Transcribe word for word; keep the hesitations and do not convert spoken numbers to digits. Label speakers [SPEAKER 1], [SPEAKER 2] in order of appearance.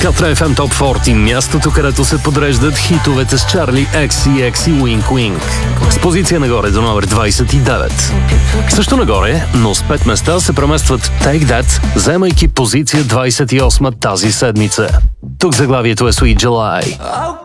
[SPEAKER 1] Катра еф ем Топ сорок, мястото, където се подреждат хитовете с Чарли Екс и Екс и Wink Wink. С позиция нагоре до номер двадесет и девет. Също нагоре, но с пет места се преместват Take That, заемайки позиция двадесет и осма тази седмица. Тук заглавието е Sweet July.